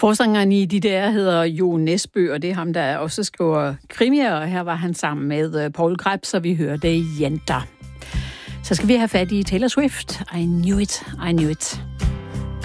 Forsangeren i de der hedder Jo Nesbø, og det er ham, der også skriver krimier, og her var han sammen med Paul Krebs, så vi hørte Jenter. Så skal vi have fat i Taylor Swift. I knew it, I knew it.